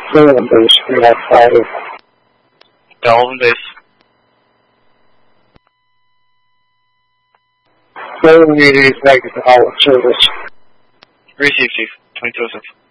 Delvin base, we have 5. Delvin base. Delvin is back to our service. Receive, Chief. 2206.